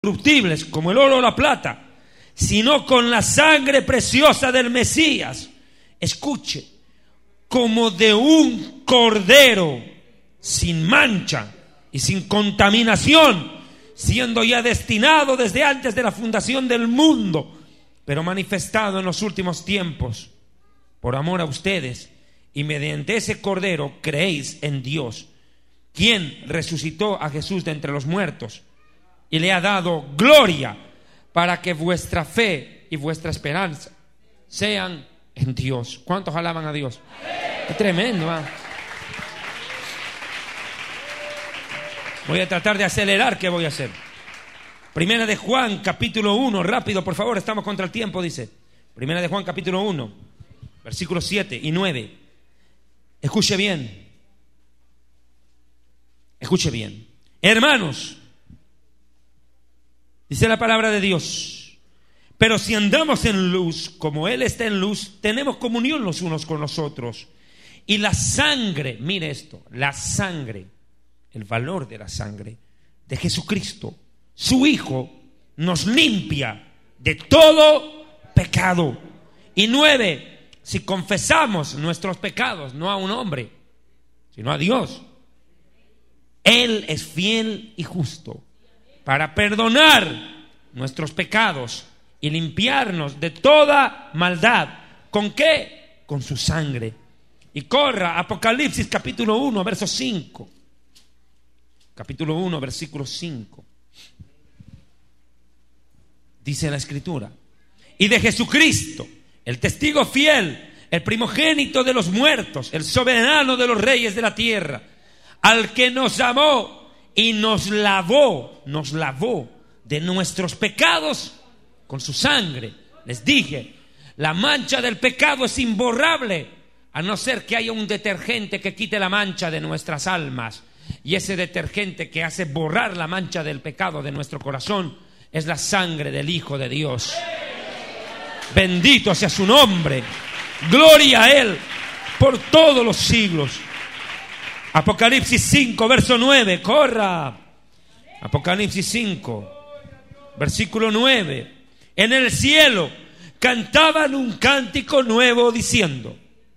incorruptibles como el oro o la plata, sino con la sangre preciosa del Mesías. Escuche, como de un cordero sin mancha y sin contaminación, siendo ya destinado desde antes de la fundación del mundo, pero manifestado en los últimos tiempos, por amor a ustedes, y mediante ese cordero creéis en Dios, quien resucitó a Jesús de entre los muertos y le ha dado gloria, para que vuestra fe y vuestra esperanza sean en Dios. ¿Cuántos alaban a Dios? Qué tremendo, ¿eh? Voy a tratar de acelerar. ¿Qué voy a hacer? Primera de Juan, capítulo 1. Rápido, por favor, estamos contra el tiempo, dice. Primera de Juan, capítulo 1, versículos 7 y 9. Escuche bien. Escuche bien. Hermanos, dice la palabra de Dios, pero si andamos en luz, como Él está en luz, tenemos comunión los unos con los otros. Y la sangre, mire esto, la sangre, el valor de la sangre de Jesucristo, su Hijo, nos limpia de todo pecado. Y 9, si confesamos nuestros pecados, no a un hombre, sino a Dios, Él es fiel y justo para perdonar nuestros pecados y limpiarnos de toda maldad. ¿Con qué? Con su sangre. Y corra Apocalipsis capítulo 1, verso 5. Capítulo 1, versículo 5. Dice la Escritura: y de Jesucristo, el testigo fiel, el primogénito de los muertos, el soberano de los reyes de la tierra, al que nos amó y nos lavó de nuestros pecados con su sangre. Les dije, la mancha del pecado es imborrable, a no ser que haya un detergente que quite la mancha de nuestras almas. Y ese detergente que hace borrar la mancha del pecado de nuestro corazón es la sangre del Hijo de Dios. Bendito sea su nombre. Gloria a Él por todos los siglos. Apocalipsis 5, verso 9. Corra. Apocalipsis 5, versículo 9. En el cielo cantaban un cántico nuevo diciendo: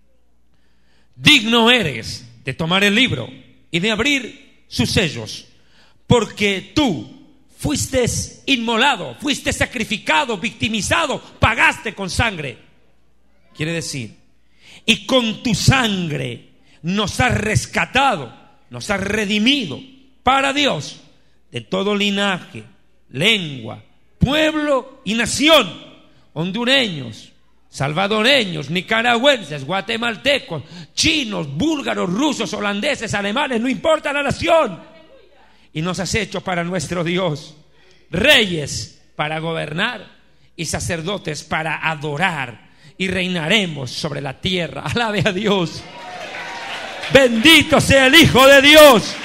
digno eres de tomar el libro y de abrir sus sellos, porque tú fuiste inmolado, fuiste sacrificado, victimizado, pagaste con sangre. Quiere decir, y con tu sangre nos has rescatado, nos has redimido para Dios de todo linaje, lengua, pueblo y nación, hondureños, salvadoreños, nicaragüenses, guatemaltecos, chinos, búlgaros, rusos, holandeses, alemanes, no importa la nación. Y nos has hecho para nuestro Dios reyes para gobernar y sacerdotes para adorar, y reinaremos sobre la tierra. Alabe a Dios. Bendito sea el Hijo de Dios.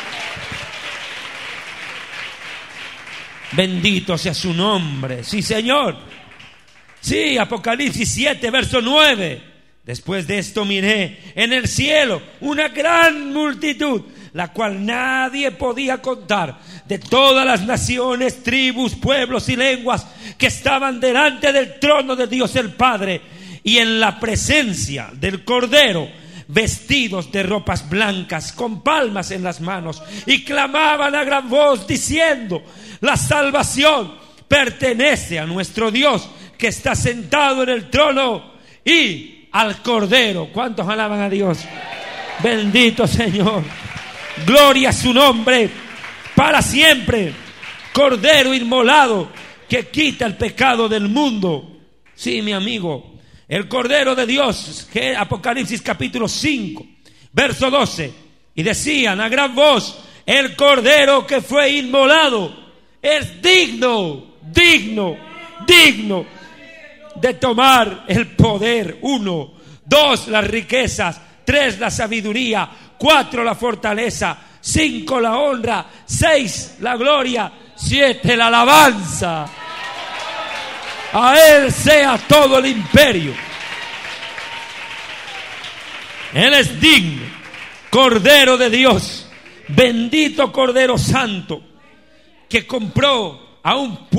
Bendito sea su nombre. Sí, Señor. Sí, Apocalipsis 7, verso 9. Después de esto miré en el cielo una gran multitud, la cual nadie podía contar, de todas las naciones, tribus, pueblos y lenguas, que estaban delante del trono de Dios el Padre y en la presencia del Cordero, vestidos de ropas blancas, con palmas en las manos, y clamaban a gran voz diciendo: la salvación pertenece a nuestro Dios, que está sentado en el trono, y al Cordero. ¿Cuántos alaban a Dios? Bendito Señor. Gloria a su nombre para siempre. Cordero inmolado que quita el pecado del mundo. Sí, mi amigo, el Cordero de Dios, que Apocalipsis capítulo 5, verso 12. Y decían a gran voz: el Cordero que fue inmolado es digno de tomar el poder. 1, 2, las riquezas. 3, la sabiduría. 4, la fortaleza. 5, la honra. 6, la gloria. 7, la alabanza. A Él sea todo el imperio. Él es digno, Cordero de Dios, bendito Cordero Santo, que compró a un